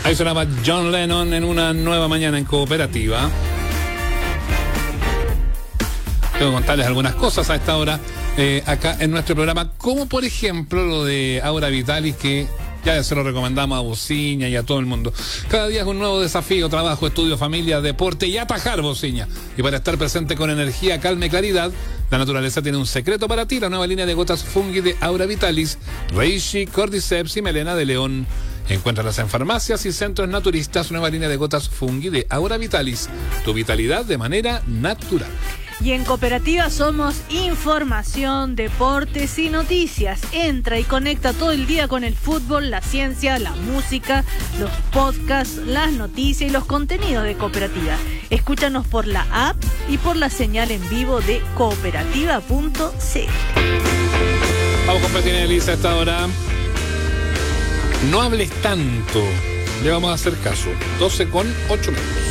Ahí sonaba John Lennon en Una Nueva Mañana en Cooperativa. Tengo que contarles algunas cosas a esta hora acá en nuestro programa, como por ejemplo lo de Aura Vitalis, que ya se lo recomendamos a Bociña y a todo el mundo. Cada día es un nuevo desafío: trabajo, estudio, familia, deporte y atajar, Bociña. Y para estar presente con energía, calma y claridad, la naturaleza tiene un secreto para ti: la nueva línea de gotas Fungi de Aura Vitalis, Reishi, Cordyceps y Melena de León. Encuéntralas en farmacias y centros naturistas. Nueva línea de gotas Fungi de Aura Vitalis, tu vitalidad de manera natural. Y en Cooperativa somos información, deportes y noticias. Entra y conecta todo el día con el fútbol, la ciencia, la música, los podcasts, las noticias y los contenidos de Cooperativa. Escúchanos por la app y por la señal en vivo de cooperativa.cl. Vamos con Petina Elisa a esta hora. No hables tanto. Le vamos a hacer caso. 12:08 minutos.